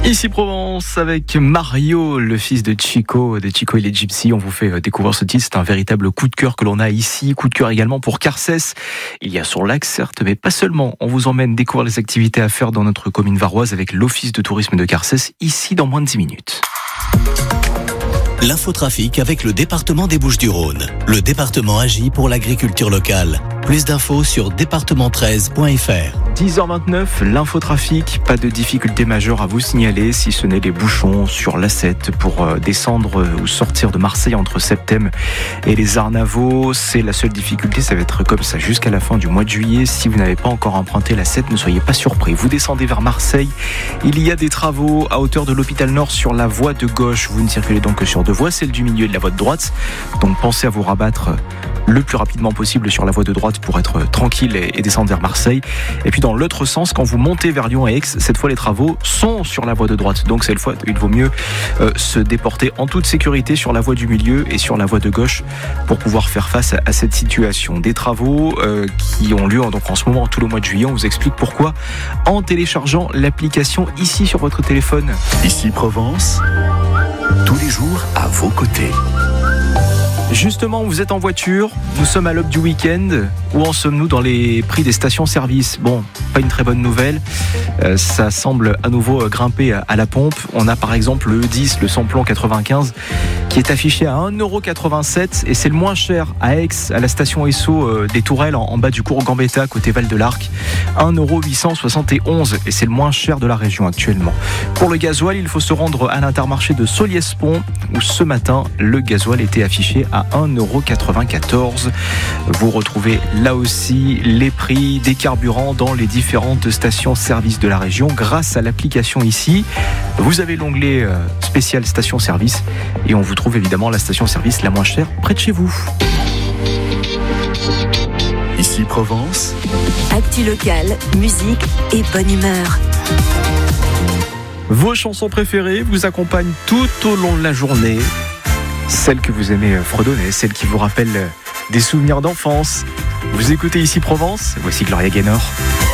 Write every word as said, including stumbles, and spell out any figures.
Ici Provence avec Mario, le fils de Chico, de Chico et les Gypsies. On vous fait découvrir ce titre, c'est un véritable coup de cœur que l'on a ici. Coup de cœur également pour Carcès. Il y a sur l'axe, certes, mais pas seulement. On vous emmène découvrir les activités à faire dans notre commune varoise avec l'Office de tourisme de Carcès, ici dans moins de dix minutes. L'infotrafic avec le département des Bouches-du-Rhône. Le département agit pour l'agriculture locale. Plus d'infos sur département treize point f r. dix heures vingt-neuf, l'infotrafic, pas de difficulté majeure à vous signaler, si ce n'est les bouchons sur l'A sept pour euh, descendre euh, ou sortir de Marseille entre Septem et les Arnavaux. C'est la seule difficulté, ça va être comme ça jusqu'à la fin du mois de juillet. Si vous n'avez pas encore emprunté l'A sept, ne soyez pas surpris. Vous descendez vers Marseille, il y a des travaux à hauteur de l'hôpital Nord sur la voie de gauche. Vous ne circulez donc que sur deux voies, celle du milieu et de la voie de droite. Donc pensez à vous rabattre le plus rapidement possible sur la voie de droite pour être tranquille et descendre vers Marseille. Et puis dans l'autre sens, quand vous montez vers Lyon et Aix, cette fois les travaux sont sur la voie de droite. Donc cette fois, il vaut mieux euh, se déporter en toute sécurité sur la voie du milieu et sur la voie de gauche pour pouvoir faire face à, à cette situation. Des travaux euh, qui ont lieu donc en ce moment tout le mois de juillet. On vous explique pourquoi en téléchargeant l'application ici sur votre téléphone. Ici Provence, tous les jours à vos côtés. Justement, vous êtes en voiture, nous sommes à l'aube du week-end. Où en sommes-nous dans les prix des stations-service ? Bon, pas une très bonne nouvelle. Euh, ça semble à nouveau grimper à la pompe. On a par exemple le E dix, le samplon quatre-vingt-quinze, qui est affiché à un euro quatre-vingt-sept et c'est le moins cher à Aix, à la station Esso euh, des Tourelles, en, en bas du cours Gambetta, côté Val de l'Arc. un euro huit cent soixante et onze et c'est le moins cher de la région actuellement. Pour le gasoil, il faut se rendre à l'intermarché de Soliès-Pont, où ce matin, le gasoil était affiché à un euro quatre-vingt-quatorze. Vous retrouvez là aussi les prix des carburants dans les différentes stations-service de la région grâce à l'application ici. Vous avez l'onglet spécial station-service et on vous trouve évidemment la station-service la moins chère près de chez vous. Ici Provence. Actu locale, musique et bonne humeur. Vos chansons préférées vous accompagnent tout au long de la journée. Celles que vous aimez fredonner, celles qui vous rappellent des souvenirs d'enfance. Vous écoutez Ici Provence, voici Gloria Gaynor.